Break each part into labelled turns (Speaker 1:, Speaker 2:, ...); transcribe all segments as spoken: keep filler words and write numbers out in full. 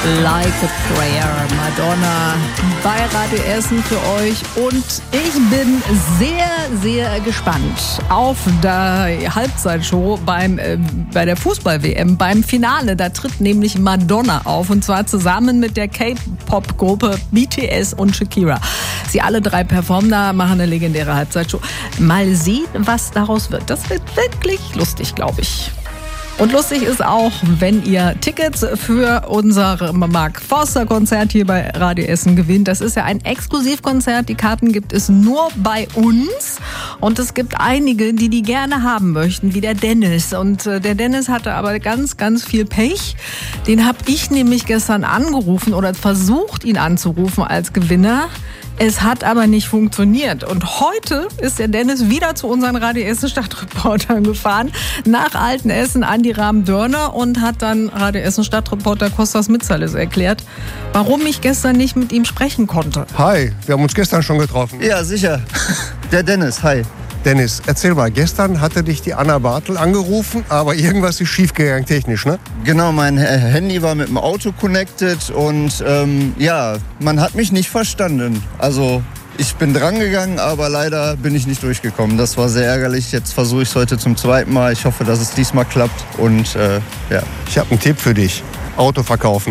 Speaker 1: Like a Prayer, Madonna bei Radio Essen für euch. Und ich bin sehr, sehr gespannt auf die Halbzeitshow beim, äh, bei der Fußball-W M, beim Finale. Da tritt nämlich Madonna auf, und zwar zusammen mit der K-Pop-Gruppe B T S und Shakira. Sie alle drei performen da, machen eine legendäre Halbzeitshow. Mal sehen, was daraus wird. Das wird wirklich lustig, glaube ich. Und lustig ist auch, wenn ihr Tickets für unser Mark Forster Konzert hier bei Radio Essen gewinnt. Das ist ja ein Exklusivkonzert. Die Karten gibt es nur bei uns. Und es gibt einige, die die gerne haben möchten, wie der Dennis. Und der Dennis hatte aber ganz, ganz viel Pech. Den habe ich nämlich gestern angerufen oder versucht, ihn anzurufen als Gewinner. Es hat aber nicht funktioniert. Und heute ist der Dennis wieder zu unseren Radio Essen Stadtreportern gefahren, nach Altenessen an die Rahm-Dörner, und hat dann Radio Essen Stadtreporter Kostas Mitzalis erklärt, warum ich gestern nicht mit ihm sprechen konnte.
Speaker 2: Hi, wir haben uns gestern schon getroffen.
Speaker 3: Ja, sicher. Der Dennis, hi.
Speaker 2: Dennis, erzähl mal, gestern hatte dich die Anna Bartel angerufen, aber irgendwas ist schiefgegangen technisch, ne?
Speaker 3: Genau, mein Handy war mit dem Auto connected und ähm, ja, man hat mich nicht verstanden. Also ich bin drangegangen, aber leider bin ich nicht durchgekommen. Das war sehr ärgerlich. Jetzt versuche ich es heute zum zweiten Mal. Ich hoffe, dass es diesmal klappt und äh, ja.
Speaker 2: Ich habe einen Tipp für dich. Auto verkaufen.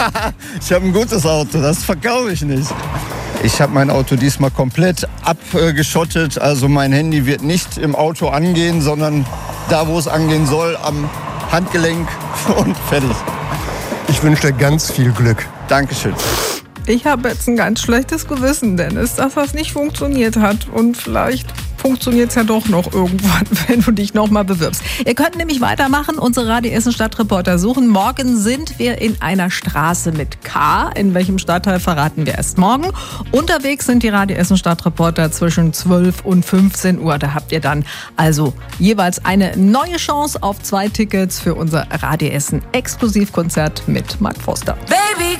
Speaker 3: Ich habe ein gutes Auto, das verkaufe ich nicht. Ich habe mein Auto diesmal komplett abgeschottet. Also mein Handy wird nicht im Auto angehen, sondern da, wo es angehen soll, am Handgelenk, und fertig.
Speaker 2: Ich wünsche dir ganz viel Glück.
Speaker 3: Dankeschön.
Speaker 1: Ich habe jetzt ein ganz schlechtes Gewissen, Dennis, dass das nicht funktioniert hat. Und vielleicht funktioniert es ja doch noch irgendwann, wenn du dich nochmal bewirbst. Ihr könnt nämlich weitermachen, unsere Radio Essen Stadtreporter suchen. Morgen sind wir in einer Straße mit K. In welchem Stadtteil verraten wir erst morgen. Unterwegs sind die Radio Essen Stadtreporter zwischen zwölf und fünfzehn Uhr. Da habt ihr dann also jeweils eine neue Chance auf zwei Tickets für unser Radio Essen Exklusivkonzert mit Mark Forster.
Speaker 4: Baby.